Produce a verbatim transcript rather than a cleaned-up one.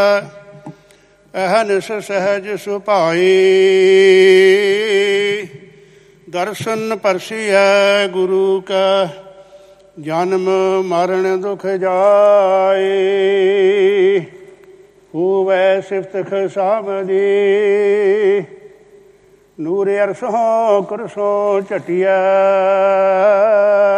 ਅਹਨਿਸ ਸਹਿਜ ਸੁਭਾਈ। ਦਰਸ਼ਨ ਪਰਸੀਐ ਗੁਰੂ ਕਾ ਜਨਮ ਮਰਨ ਦੁਖ ਜਾਏ। ਹੋਵੈ ਸਿਫਤ ਖਸਾਮਦੀ ਨੂਰ ਅਰਸੋਂ ਕਰਸੋਂ ਝਟਿਆ।